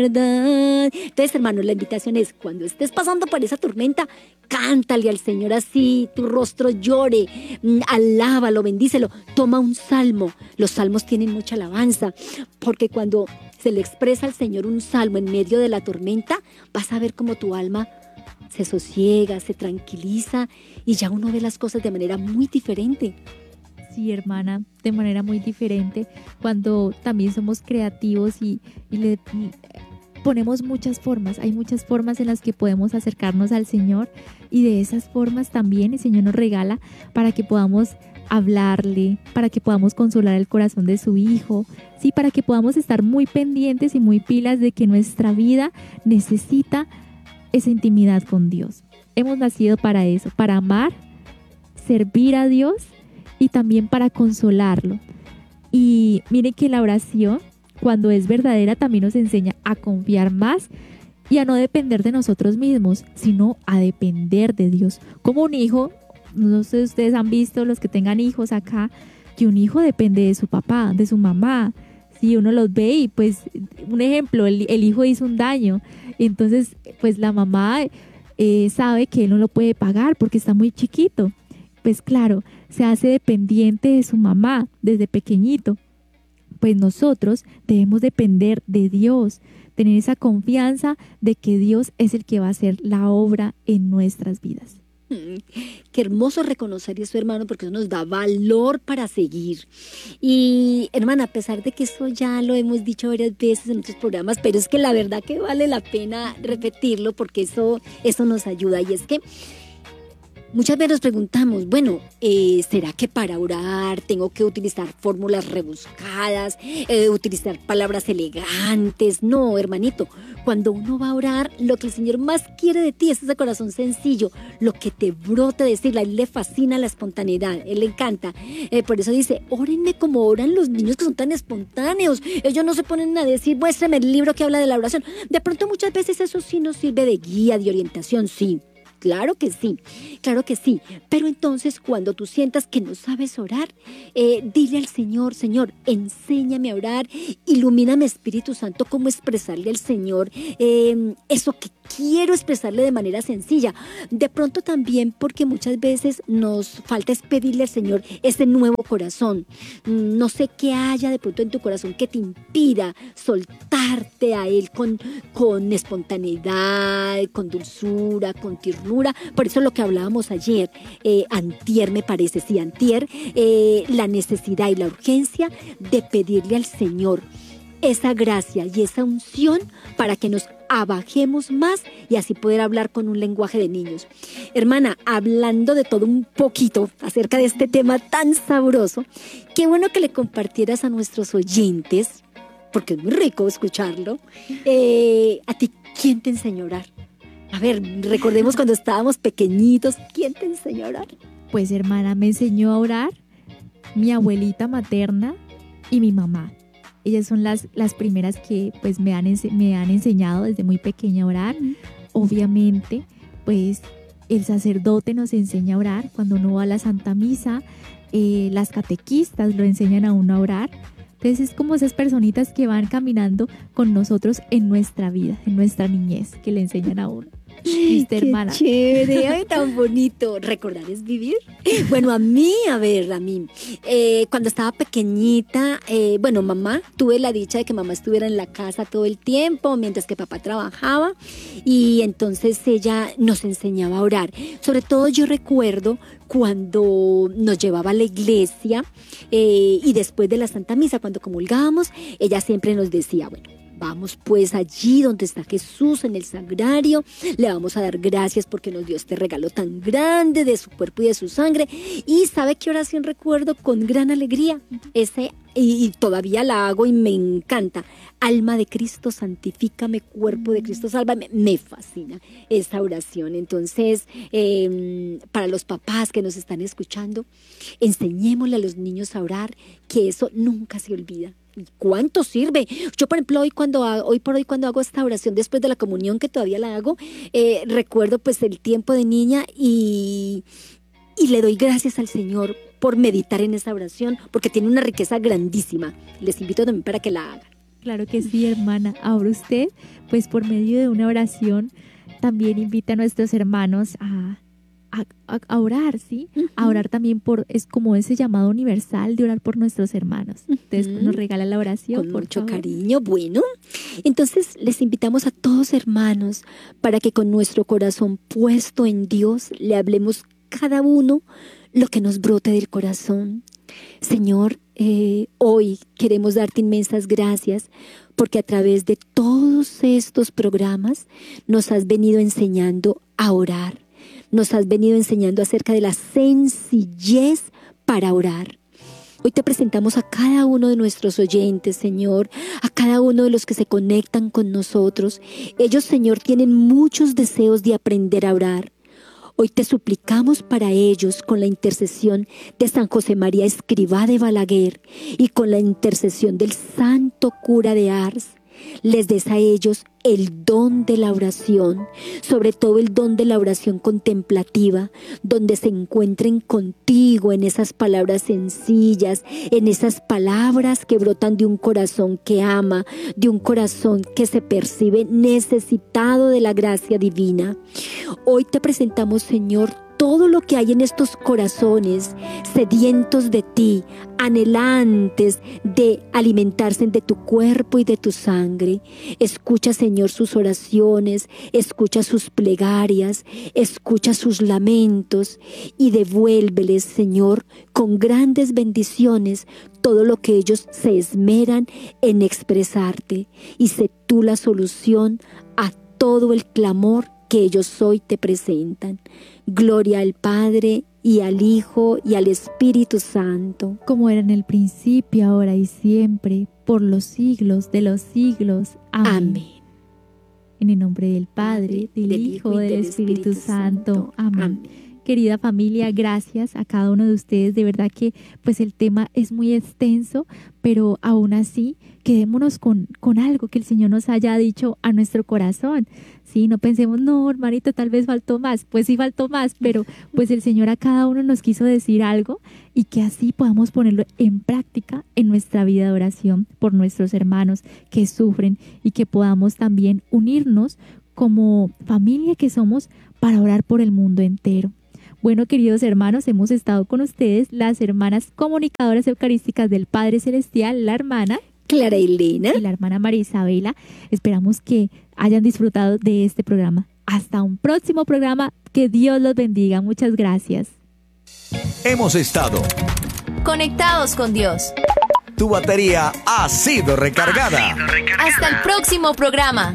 ¿verdad? Entonces, hermano, la invitación es, cuando estés pasando por esa tormenta, cántale al Señor así, tu rostro llore, alábalo, bendícelo, toma un salmo. Los salmos tienen mucha alabanza, porque cuando se le expresa al Señor un salmo en medio de la tormenta, vas a ver cómo tu alma se sosiega, se tranquiliza y ya uno ve las cosas de manera muy diferente. Sí, hermana, de manera muy diferente, cuando también somos creativos y le ponemos muchas formas. Hay muchas formas en las que podemos acercarnos al Señor, y de esas formas también el Señor nos regala para que podamos hablarle, para que podamos consolar el corazón de su Hijo, sí, para que podamos estar muy pendientes y muy pilas de que nuestra vida necesita esa intimidad con Dios. Hemos nacido para eso, para amar, servir a Dios y también para consolarlo. Y miren que la oración, cuando es verdadera, también nos enseña a confiar más y a no depender de nosotros mismos, sino a depender de Dios. Como un hijo, no sé si ustedes han visto, los que tengan hijos acá, que un hijo depende de su papá, de su mamá. Si uno los ve y pues, un ejemplo, el hijo hizo un daño, entonces pues la mamá sabe que él no lo puede pagar porque está muy chiquito. Pues claro, se hace dependiente de su mamá desde pequeñito. Pues nosotros debemos depender de Dios, tener esa confianza de que Dios es el que va a hacer la obra en nuestras vidas. Qué hermoso reconocer eso, hermano, porque eso nos da valor para seguir. Y, hermana, a pesar de que eso ya lo hemos dicho varias veces en otros programas, pero es que la verdad que vale la pena repetirlo, porque eso nos ayuda. Y es que muchas veces nos preguntamos, bueno, ¿será que para orar tengo que utilizar fórmulas rebuscadas, utilizar palabras elegantes? No, hermanito, cuando uno va a orar, lo que el Señor más quiere de ti es ese corazón sencillo, lo que te brote decirle. A Él le fascina la espontaneidad, Él le encanta. Por eso dice, órenme como oran los niños que son tan espontáneos. Ellos no se ponen a decir, muéstrame el libro que habla de la oración. De pronto muchas veces eso sí nos sirve de guía, de orientación, sí. Claro que sí, pero entonces cuando tú sientas que no sabes orar, dile al Señor, Señor, enséñame a orar, ilumíname, Espíritu Santo, cómo expresarle al Señor eso que quiero expresarle de manera sencilla. De pronto también porque muchas veces nos falta es pedirle al Señor ese nuevo corazón. No sé qué haya de pronto en tu corazón que te impida soltarte a Él con espontaneidad, con dulzura, con ternura. Por eso lo que hablábamos ayer, antier me parece, sí, antier, la necesidad y la urgencia de pedirle al Señor esa gracia y esa unción para que nos abajemos más y así poder hablar con un lenguaje de niños. Hermana, hablando de todo un poquito acerca de este tema tan sabroso, qué bueno que le compartieras a nuestros oyentes, porque es muy rico escucharlo. A ti, ¿quién te enseñó a orar? A ver, recordemos cuando estábamos pequeñitos, ¿quién te enseñó a orar? Pues, hermana, me enseñó a orar mi abuelita materna y mi mamá. Ellas son las primeras que pues me han enseñado desde muy pequeña a orar. Obviamente, pues el sacerdote nos enseña a orar cuando uno va a la Santa Misa. Las catequistas lo enseñan a uno a orar. Entonces es como esas personitas que van caminando con nosotros en nuestra vida, en nuestra niñez, que le enseñan a uno. ¿Viste, hermana? Qué chévere, ay, tan bonito. ¿Recordar es vivir? Bueno, a mí, cuando estaba pequeñita, mamá, tuve la dicha de que mamá estuviera en la casa todo el tiempo, mientras que papá trabajaba, y entonces ella nos enseñaba a orar. Sobre todo yo recuerdo cuando nos llevaba a la iglesia y después de la Santa Misa, cuando comulgábamos, ella siempre nos decía, bueno, vamos pues allí donde está Jesús en el sagrario, le vamos a dar gracias porque nos dio este regalo tan grande de su cuerpo y de su sangre. Y ¿sabe qué oración recuerdo con gran alegría? Y todavía la hago y me encanta. Alma de Cristo, santifícame, cuerpo de Cristo, sálvame. Me fascina esta oración. Entonces, para los papás que nos están escuchando, enseñémosle a los niños a orar, que eso nunca se olvida. ¿Cuánto sirve? Yo, por ejemplo, hoy por hoy cuando hago esta oración después de la comunión, que todavía la hago, recuerdo pues el tiempo de niña y le doy gracias al Señor por meditar en esa oración, porque tiene una riqueza grandísima. Les invito también para que la hagan. Claro que sí, hermana. Ahora usted, pues por medio de una oración, también invita a nuestros hermanos a orar, ¿sí? A orar también es como ese llamado universal de orar por nuestros hermanos. Entonces nos regala la oración, con por mucho favor. cariño. Bueno, entonces les invitamos a todos, hermanos, para que con nuestro corazón puesto en Dios le hablemos cada uno lo que nos brote del corazón. Señor, hoy queremos darte inmensas gracias porque a través de todos estos programas nos has venido enseñando a orar. Nos has venido enseñando acerca de la sencillez para orar. Hoy te presentamos a cada uno de nuestros oyentes, Señor, a cada uno de los que se conectan con nosotros. Ellos, Señor, tienen muchos deseos de aprender a orar. Hoy te suplicamos para ellos con la intercesión de San José María Escrivá de Balaguer y con la intercesión del Santo Cura de Ars. Les des a ellos el don de la oración, sobre todo el don de la oración contemplativa, donde se encuentren contigo en esas palabras sencillas, en esas palabras que brotan de un corazón que ama, de un corazón que se percibe necesitado de la gracia divina. Hoy te presentamos, Señor, todo lo que hay en estos corazones sedientos de ti, anhelantes de alimentarse de tu cuerpo y de tu sangre. Escucha, Señor, sus oraciones, escucha sus plegarias, escucha sus lamentos y devuélveles, Señor, con grandes bendiciones todo lo que ellos se esmeran en expresarte, y sé tú la solución a todo el clamor que ellos hoy te presentan. Gloria al Padre, y al Hijo, y al Espíritu Santo. Como era en el principio, ahora y siempre, por los siglos de los siglos. Amén. Amén. En el nombre del Padre, del Hijo y del Espíritu Santo. Amén. Querida familia, gracias a cada uno de ustedes. De verdad que pues el tema es muy extenso, pero aún así quedémonos con algo que el Señor nos haya dicho a nuestro corazón. Sí, no pensemos, no, hermanito, tal vez faltó más. Pues sí faltó más, pero pues el Señor a cada uno nos quiso decir algo, y que así podamos ponerlo en práctica en nuestra vida de oración por nuestros hermanos que sufren, y que podamos también unirnos como familia que somos para orar por el mundo entero. Bueno, queridos hermanos, hemos estado con ustedes las hermanas comunicadoras eucarísticas del Padre Celestial, la hermana Clara Elena y la hermana María Isabela. Esperamos que hayan disfrutado de este programa. Hasta un próximo programa. Que Dios los bendiga. Muchas gracias. Hemos estado conectados con Dios. Tu batería ha sido recargada. Hasta el próximo programa.